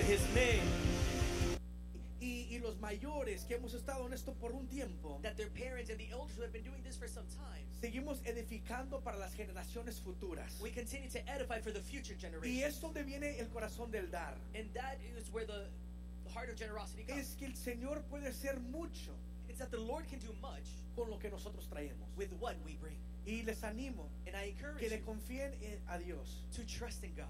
his name. Y los mayores que hemos estado en esto por un tiempo, That their parents and the elders who have been doing this for some time, seguimos edificando para las generaciones futuras. we continue to edify for the future Y generation. es donde viene el corazón del dar. And that is where the heart of generosity comes. Es que el Señor puede hacer mucho It's that the Lord can do much con lo que nosotros traemos. with what we bring. Y les animo And I encourage que le you confíen a Dios. to trust in God.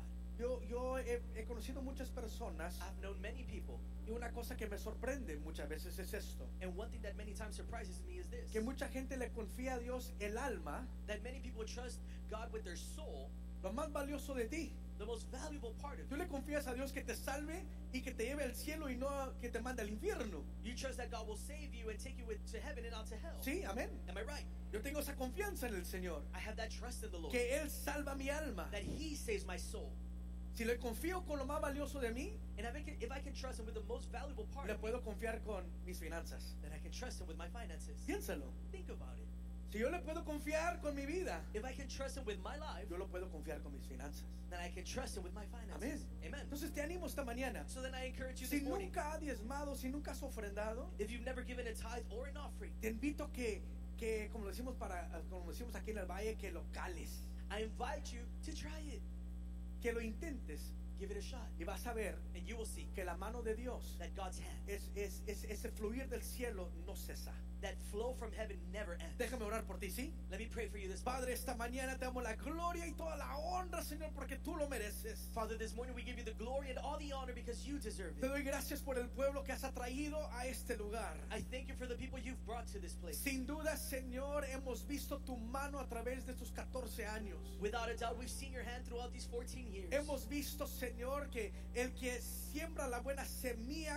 Yo he conocido muchas personas I've known many people, y una cosa que me sorprende muchas veces es esto, and one thing that many times surprises me is this: que mucha gente le confía a Dios el alma, that many people trust God with their soul, lo más valioso de ti. the most valuable part of Tú you. le confías a Dios que te salve y que te lleve al cielo y no que te mande al infierno. You trust that God will save you and take you to heaven and not to hell. Sí, amén. Am I right? Yo tengo esa confianza en el Señor, I have that trust in the Lord, que Él salva mi alma. that He saves my soul. Si le confío con lo más valioso de mí, And if I can trust Him with the most valuable part le of me, puedo confiar con mis finanzas. then I can trust Him with my finances. Piénsalo. Think about it. Si yo le puedo confiar con mi vida, If I can trust Him with my life, yo lo puedo confiar con mis finanzas. then I can trust Him with my Amén. finances. Amen. Entonces te animo esta mañana. So then I encourage you Si this morning, nunca has diezmado, si nunca has ofrendado, if you've never given a tithe or an offering, te invito que como decimos aquí en el valle, que lo cales, I invite you to try it. que lo intentes Give it a shot, y vas a ver and you will see que la mano de Dios, that God's hand, ese fluir del cielo no cesa. that flow from heaven, never ends. Déjame orar por ti, ¿sí? Let me pray for you this morning. Padre, esta mañana te damos la gloria y toda la honra, Señor, porque tú lo mereces. Father, this morning we give you the glory and all the honor because you deserve Te it. doy gracias por el pueblo que has atraído a este lugar. I thank you for the people you've brought to this place. Sin duda, Señor, hemos visto tu mano a través de estos 14 años. Without a doubt, we've seen your hand throughout these 14 years. Hemos visto, Señor, que el que siembra la buena semilla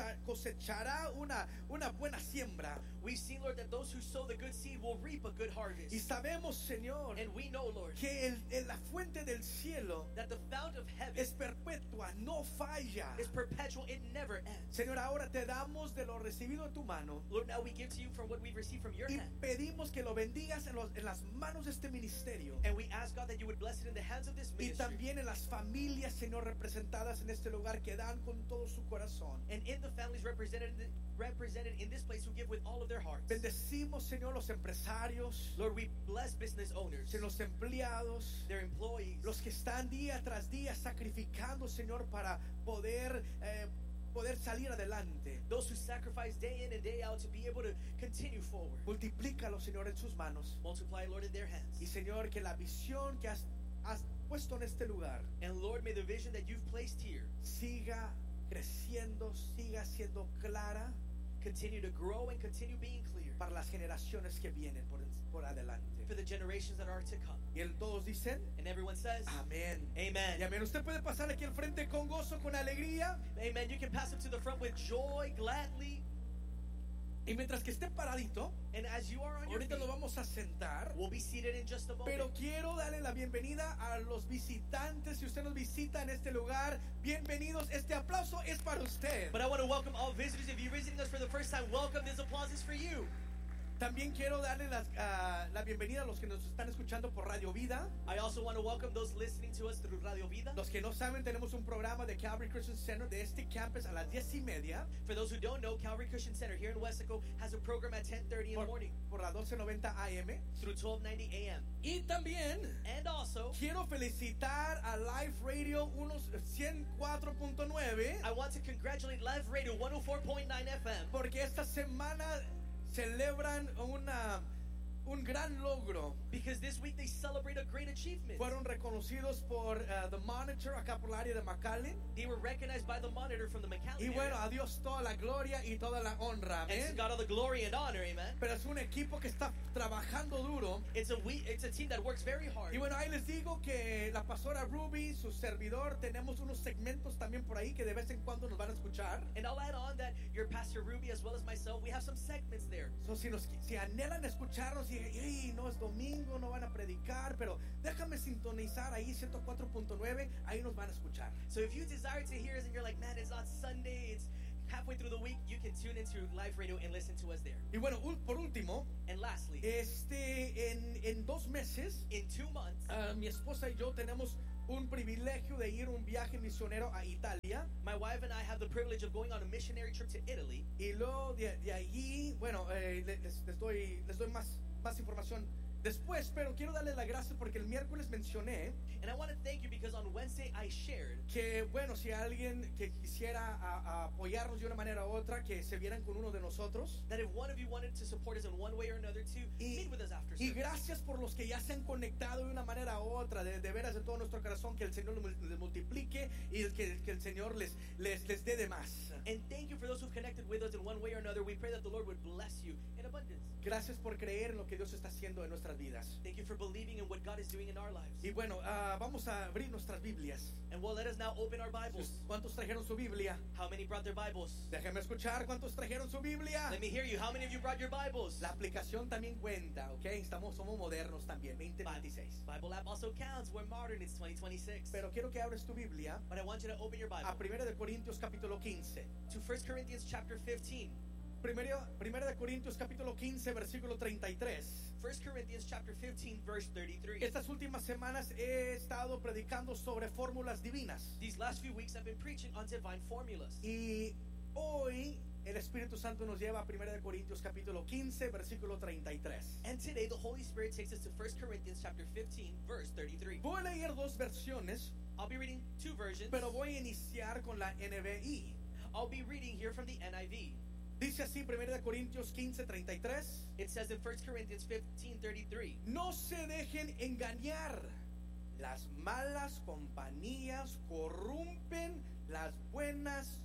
cosechará una buena siembra. We've seen, Lord, that those who sow the good seed will reap a good harvest. Y sabemos, Señor, And we know, Lord, que la fuente del cielo that the fount of heaven es perpetua, no falla. is perpetual, it never ends. Señor, ahora te damos de lo recibido de tu mano Lord, now we give to you from what we've received from your y hand. pedimos que lo bendigas en las manos de este ministerio And we ask, God, that you would bless it in the hands of this y ministry. también en las familias, Señor, representadas en este lugar que dan con todo su corazón. And in the families represented in this place who give with all of their hearts. Bendecimos, Señor, los empresarios, Lord, we bless business owners, los empleados, their employees, los que están día tras día sacrificando, Señor, para poder salir adelante. those who sacrifice day in and day out to be able to continue forward. Multiplícalo, Señor, en sus manos. Multiply, Lord, in their hands. Y, Señor, que la visión que has puesto en este lugar And Lord, may the vision that you've placed here siga creciendo, siga siendo clara continue to grow and continue being clear para las generaciones que vienen por adelante. for the generations that are to come. Y todos dicen, And everyone says, amén. Amen. Y amén. Usted puede pasar aquí al frente con gozo, con alegría. Amen. You can pass up to the front with joy, gladly. Y mientras que esté paradito, And as you are on your ahorita feet, nos vamos a sentar. we'll be seated in just a moment. Pero quiero darle la bienvenida a los visitantes. Si usted nos visita en este lugar, bienvenidos. Este aplauso es para usted. But I want to welcome all visitors. If you're visiting us for the first time, welcome. This applause is for you. También quiero darle la bienvenida a los que nos están escuchando por Radio Vida. I also want to welcome those listening to us through Radio Vida. Los que no saben, tenemos un programa de Calvary Christian Center de este campus a las 10:30 For those who don't know, Calvary Christian Center here in Westaco has a program at 10:30 in the morning por la 1290 AM. through 1290 a.m. Y también And also, quiero felicitar a Live Radio 104.9 I want to congratulate Live Radio 104.9 FM porque esta semana celebran un gran logro. because this week they celebrate a great achievement. Fueron reconocidos por The Monitor acá por el área de McAllen. They were recognized by the Monitor from the McAllen Y bueno, area. a Dios toda la gloria y toda la honra. And to Amén. God all the glory and honor, amen. Pero es un equipo que está trabajando duro. It's a team that works very hard. Y bueno, ahí les digo que la pastora Ruby, su servidor, tenemos unos segmentos también por ahí que de vez en cuando nos van a escuchar. And I'll add on that your Pastor Ruby as well as myself, we have some segments there. So, si anhelan escucharnos y "Ey, no es domingo, no van a predicar", pero déjame sintonizar ahí 104.9, ahí nos van a escuchar. So if you desire to hear us and you're like, man, it's not Sunday, it's halfway through the week, you can tune into Live Radio and listen to us there. Y bueno, por último, And And lastly, en 2 meses, in 2 months, mi esposa y yo tenemos un privilegio de ir un viaje misionero a Italia. my wife and I have the privilege of going on a missionary trip to Italy. Y luego de allí, bueno, les doy más información después, pero quiero darles las gracias porque el miércoles mencioné And I want to thank you because on Wednesday I shared que, bueno, si alguien que quisiera apoyarnos de una manera u otra, que se vieran con uno de nosotros. that if one of you wanted to support us in one way or another to meet with us after Y service. gracias por los que ya se han conectado de una manera u otra, de veras de todo nuestro corazón, que el Señor les multiplique y que el Señor les dé de más. And thank you for those who've connected with us in one way or another. We pray that the Lord would bless you in abundance. Gracias por creer en lo que Dios está haciendo en nuestras vidas. Thank you for believing in what God is doing in our lives. Y bueno, vamos a abrir nuestras Biblias. And well, let us now open our Bibles. ¿Cuántos trajeron su Biblia? How many brought their Bibles? Déjenme escuchar cuántos trajeron su Biblia. Let me hear you. How many of you brought your Bibles? La aplicación también cuenta, ¿ok? Somos modernos también, 2026. Bible app also counts. We're modern. It's 2026. Pero quiero que abres tu Biblia But I want you to open your Bible a 1 de Corintios capítulo 15. to 1 Corinthians chapter 15. 1 de Corintios capítulo 15 versículo 33. 1 Corinthians chapter 15 verse 33. Estas últimas semanas he estado predicando sobre fórmulas divinas. These last few weeks I've been preaching on divine formulas. Y hoy el Espíritu Santo nos lleva a 1 de Corintios capítulo 15 versículo 33. And today the Holy Spirit takes us to 1 Corinthians chapter 15 verse 33. Voy a leer 2 versiones, I'll be reading 2 versions. pero voy a iniciar con la NBI. I'll be reading here from the NIV. Dice así 1 de Corintios 15, 33. It says in 1 Corinthians 15:33, No se dejen engañar. Las malas compañías corrompen las buenas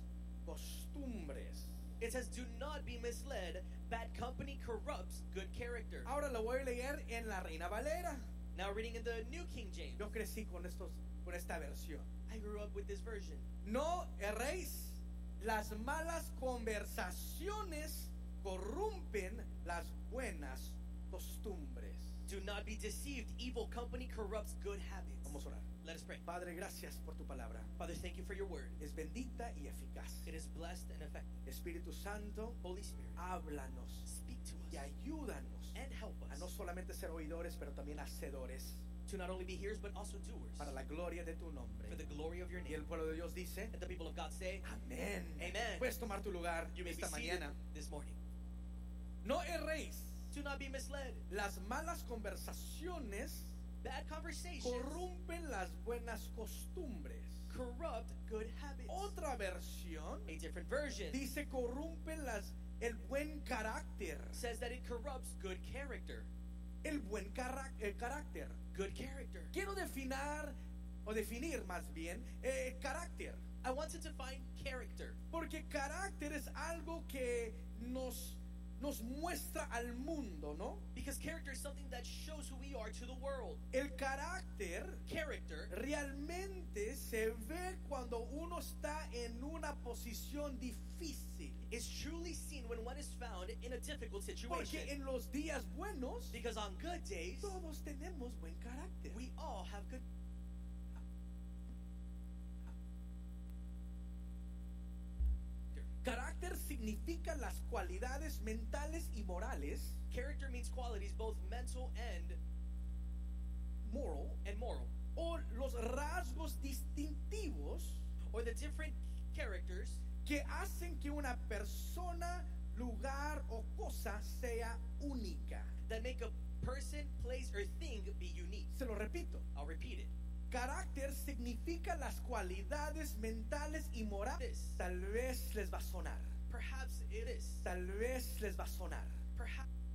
costumbres. it says, do not be misled. Bad company corrupts good character. Ahora lo voy a leer en la Reina Valera. Now reading in the New King James. Yo crecí con esta versión. I grew up with this version. No erréis. Las malas conversaciones corrompen las buenas costumbres. Do not be deceived. Evil company corrupts good habits. Vamos a orar. Let us pray. Padre, gracias por tu palabra. Father, thank you for your word. Es bendita y eficaz. It is blessed and effective. Espíritu Santo, Holy Spirit, háblanos speak to y us ayúdanos and help a no us solamente ser oidores, pero también hacedores, to not only be hearers but also doers para la gloria de tu nombre. for the glory of your Y el name. pueblo de Dios dice, And the people of God say, amén. Amen. Puedes tomar tu lugar you may be esta seated mañana. this morning. No erréis. Do not be misled. Las malas conversaciones Bad conversations corrompen las buenas costumbres. corrupt good habits. Otra versión A different version dice corrompen el buen carácter. says that it corrupts good character. El buen carácter. Good character. Quiero definir más bien carácter. I want to define character Porque carácter es algo que nos muestra al mundo, ¿no? because character is something that shows who we are to the world. El carácter Character realmente se ve cuando uno está en una posición difícil. is truly seen when one is found in a difficult situation. Porque en los días buenos Because on good days, todos tenemos buen carácter. we all have good. Carácter significa las cualidades mentales y morales, Character means qualities both mental and moral, moral, o los rasgos distintivos or the different characters que hacen que una persona, lugar o cosa sea única. that make a person, place, or thing be unique. Se lo repito. I'll repeat it. Carácter significa las cualidades mentales y morales. Tal vez les va a sonar. Perhaps it is. Tal vez les va a sonar. Perhaps